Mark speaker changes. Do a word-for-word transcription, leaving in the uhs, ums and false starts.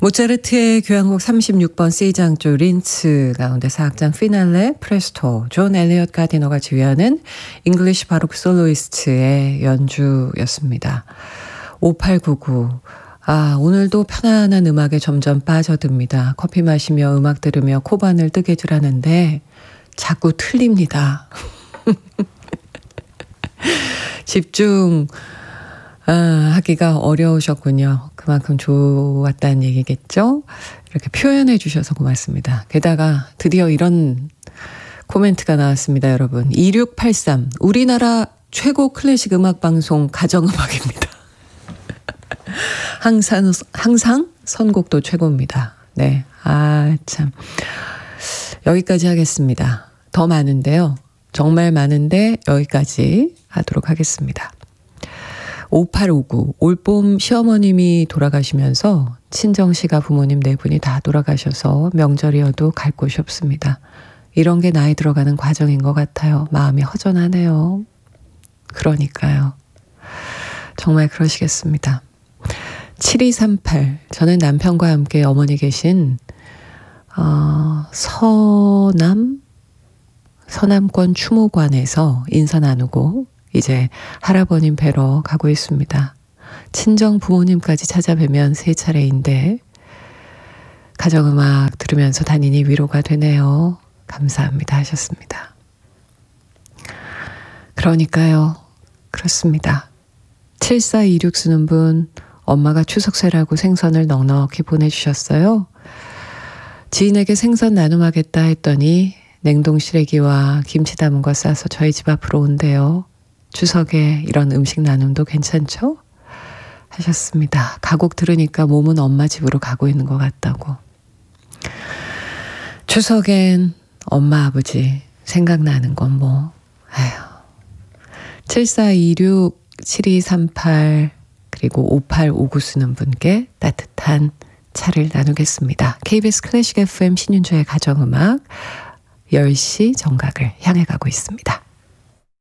Speaker 1: 모차르트의 교향곡 삼십육 번 C장조 린츠 가운데 사 악장 피날레 프레스토 존 엘리엇 가디너가 지휘하는 잉글리시 바로크 솔로이스트의 연주였습니다. 오팔구구 아 오늘도 편안한 음악에 점점 빠져듭니다. 커피 마시며 음악 들으며 코바늘 뜨개질하는데 자꾸 틀립니다. 집중 아, 하기가 어려우셨군요. 그만큼 좋았다는 얘기겠죠? 이렇게 표현해 주셔서 고맙습니다. 게다가 드디어 이런 코멘트가 나왔습니다, 여러분. 이육팔삼 우리나라 최고 클래식 음악 방송 가정음악입니다. 항상 항상 선곡도 최고입니다. 네, 아 참 여기까지 하겠습니다. 더 많은데요. 정말 많은데 여기까지 하도록 하겠습니다. 오팔오구 올봄 시어머님이 돌아가시면서 친정씨가 부모님 네 분이 다 돌아가셔서 명절이어도 갈 곳이 없습니다. 이런 게 나이 들어가는 과정인 것 같아요. 마음이 허전하네요. 그러니까요. 정말 그러시겠습니다. 칠이삼팔 저는 남편과 함께 어머니 계신 어, 서남 서남권 추모관에서 인사 나누고 이제 할아버님 뵈러 가고 있습니다. 친정 부모님까지 찾아뵈면 세 차례인데 가정음악 들으면서 다니니 위로가 되네요. 감사합니다 하셨습니다. 그러니까요. 그렇습니다. 칠사이육 쓰는 분 엄마가 추석세라고 생선을 넉넉히 보내주셨어요. 지인에게 생선 나눔하겠다 했더니 냉동 시래기와 김치 담은 거 싸서 저희 집 앞으로 온대요. 추석에 이런 음식 나눔도 괜찮죠? 하셨습니다. 가곡 들으니까 몸은 엄마 집으로 가고 있는 것 같다고. 추석엔 엄마 아버지 생각나는 건 뭐 아휴. 칠사이육 칠이삼팔 그리고 오팔오구 쓰는 분께 따뜻한 차를 나누겠습니다. 케이비에스 클래식 에프엠 신윤주의 가정음악 열 시 정각을 향해 가고 있습니다.